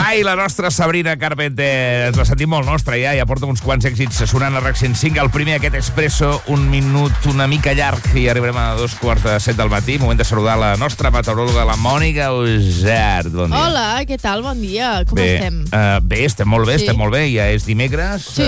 Ai, la nostra Sabrina Carpenter. Ens la sentim molt nostra, ja porta uns quants èxits sonant a RAC 105. El primer, aquest Expresso, un minut una mica llarg, i arribarem a 2:45 del matí. Moment de saludar la nostra meteoròloga, la Mònica Usart. Bon dia. Hola, què tal? Bon dia. Com estem? Bé, estem molt bé, Sí. estem molt bé. Ja és dimecres. Sí.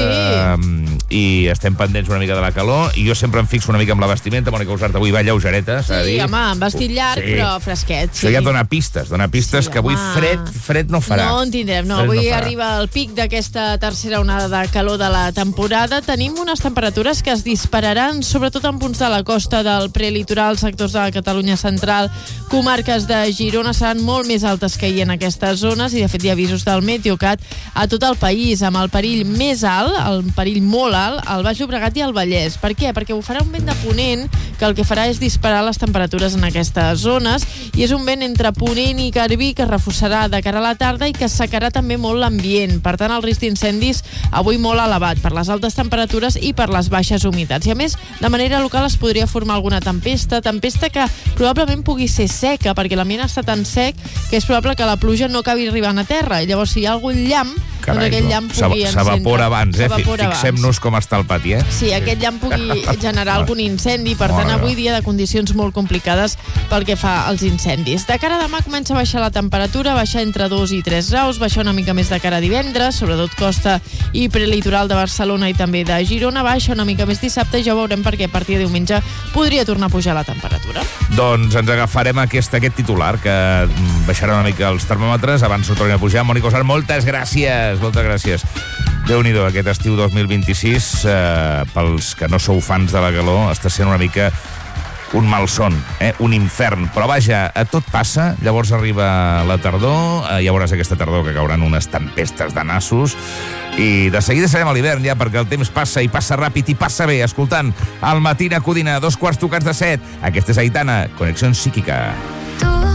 I estem pendents una mica de la calor. I jo sempre em fixo una mica amb la vestimenta. Mònica Usart avui va lleugereta, s'ha de dir. Sí, home, amb vestit llarg, però fresquet. Sí. Això ja dona pistes Sí, que avui home. fred no farà. No en tindrem, no. Fred Avui farà. arriba el pic d'aquesta tercera onada de calor de la temporada. Tenim unes temperatures que es dispararan, sobretot en punts de la costa del prelitoral, sectors de la Catalunya central, comarques de Girona seran molt més altes que ahir en aquestes zones, i de fet hi ha avisos del Meteocat a tot el país, amb el perill més alt, el perill molt alt, al Baix Llobregat i al Vallès. Per què? Perquè bufarà un vent de ponent que el que farà és disparar les temperatures en aquestes zones, i és un vent entre ponent i garbí que reforçarà de cara a la tarda i que assecarà també molt l'ambient. Per tant, el risc d'incendis avui molt elevat per les altes temperatures i per les baixes humitats. I a més, de manera local es podria formar alguna tempesta que probablement pugui ser seca, perquè l'ambient està tan sec que és probable que la pluja no acabi arribant a terra. I llavors, si hi ha algun llamp, doncs aquell llamp pugui encendre. S'evapora abans, Fixem-nos com està el pati, Sí, aquest llamp pugui generar algun incendi. Per tant, avui dia de condicions molt complicades pel que fa als incendis. De cara a demà comença a baixar la temperatura, baixar entre 2 i 3 graus, baixar una mica més de cara a divendres, sobretot costa i prelitoral de Barcelona i també de Girona, baixa una mica més dissabte, i ja veurem perquè a partir de diumenge podria tornar a pujar la temperatura. Doncs ens agafarem aquest titular, que baixarà una mica els termòmetres, abans ho tornem a pujar. Mònica Usart, moltes gràcies. Déu-n'hi-do, aquest estiu 2026, pels que no sou fans de la calor, està sent una mica un malson, un infern. Però vaja, tot passa, llavors arriba la tardor, ja veuràs aquesta tardor que cauran unes tempestes de nassos, i de seguida serem a l'hivern ja, perquè el temps passa, i passa ràpid, i passa bé, escoltant El Matí a Codina, 7:02. Aquesta és Aitana, Connexió Psíquica.